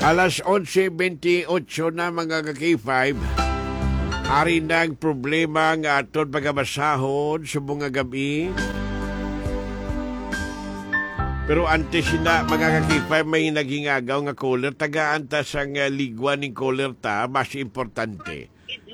Alas 11:28 na mga ka-K5. Ari nang problema nga aton pagabasahon sa mga gabi. Pero antes na mga ka-K5 may nagingagaw nga caller. Tagaan ta sa ligwan ng caller ta. Mas importante.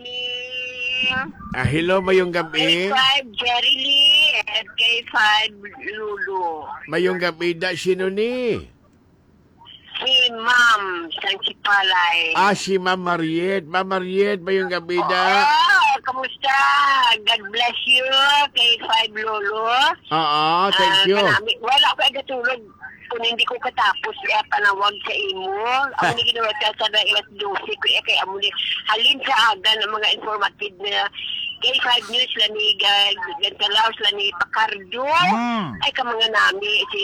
Hello, mayong gabi. K5 Jerry Lee at K5 Lulu. Mayong gabi da, sino ni? Si Ma'am Sansipalay. Si Ma'am Mariet. Ma'am Mariet, mayong gabi da. Kamusta? God bless you, K5 Lulu. Thank you. Wala ko agatulog kung hindi ko katapos panawag sa imo. Ako ni ginawa ka sa ilas 12 ko kay amo ni halin sa aga ng mga informative na K5 News la ni Gantalaos la ni Pacardo. Ay ka mga nami si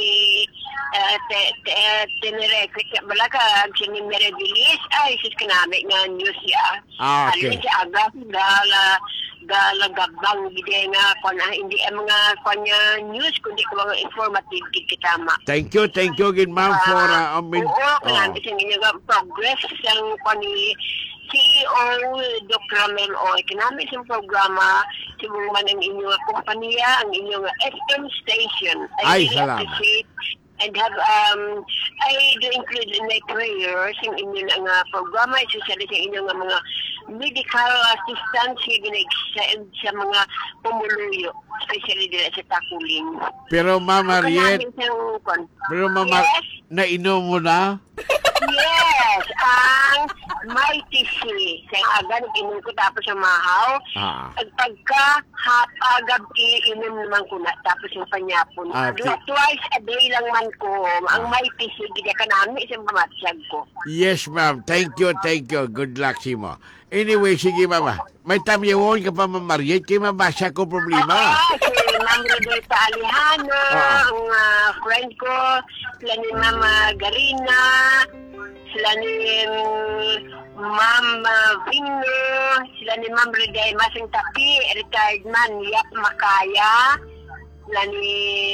Tenereke balaga si ni Meredilis ay sis kanami nga news ya. Okay. Halin sa aga galagabang gide nga kuna hindi ang mga kunya news kundi ko mga informative kitama. Thank you gid ma'am for kanami sa inyo nga progress sang kani CEO Dr. Ramel Oy kanami sa programa siguro man ang inyong kompanya ang inyong FM station. Ay salamat. And have I do include in my prayers in inyo nga programa especially sa inyo nga mga medical assistance sa mga pumuluyo especially dila sa Takuling. Pero Ma'am Mariet, yes? Nainom mo na? Yes, ang Mighty C. Sa aga, nag-inom ko tapos sa mahaw. At pagka-gabi, inom naman ko na tapos yung panyapon. Twice a day lang man ko. Ang Mighty C, gida ka namin, isang pamatsag ko. Yes, ma'am. Thank you. Good luck si mo. Anyway, sige, mama. May tamyawon ka pa, Ma'am Mariet, kaya mabasa ko problema. Si Ma'am Roberta Alejano, ang friend ko, sila ni Ma'am Garina, sila ni Ma'am Vino, sila ni Ma'am Reday Masing Tapi, retired man, Yap Makaya, sila ni